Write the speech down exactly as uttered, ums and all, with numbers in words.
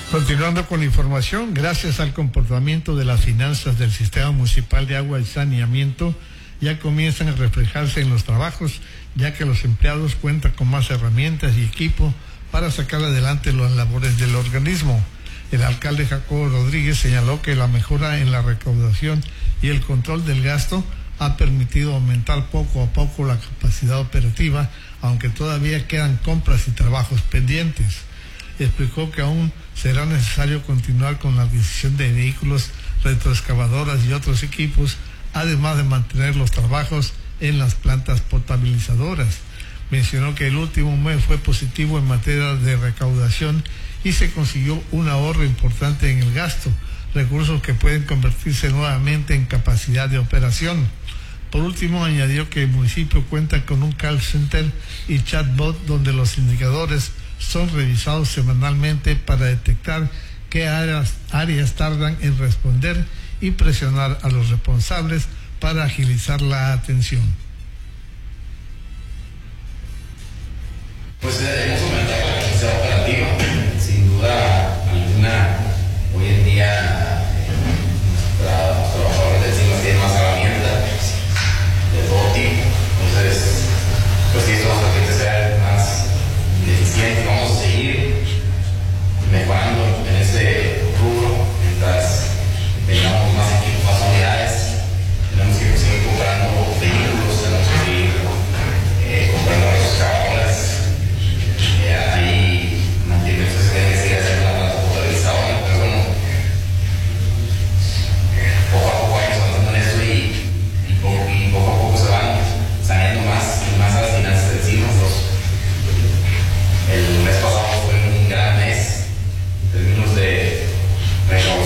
Continuando con la información, gracias al comportamiento de las finanzas del Sistema Municipal de Agua y Saneamiento, ya comienzan a reflejarse en los trabajos, ya que los empleados cuentan con más herramientas y equipo para sacar adelante las labores del organismo. El alcalde Jacobo Rodríguez señaló que la mejora en la recaudación y el control del gasto ha permitido aumentar poco a poco la capacidad operativa, aunque todavía quedan compras y trabajos pendientes. Explicó que aún será necesario continuar con la adquisición de vehículos, retroexcavadoras y otros equipos, además de mantener los trabajos en las plantas potabilizadoras. Mencionó que el último mes fue positivo en materia de recaudación y se consiguió un ahorro importante en el gasto, recursos que pueden convertirse nuevamente en capacidad de operación. Por último, añadió que el municipio cuenta con un call center y chatbot donde los indicadores son revisados semanalmente para detectar qué áreas, áreas tardan en responder y presionar a los responsables para agilizar la atención. Pues eh,